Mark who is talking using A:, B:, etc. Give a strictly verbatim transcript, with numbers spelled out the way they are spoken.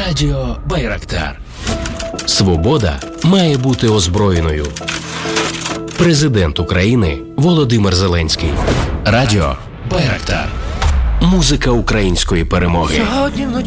A: Радіо Байрактар. Свобода має бути озброєною. Президент України Володимир Зеленський. Радіо Байрактар. Музика української перемоги.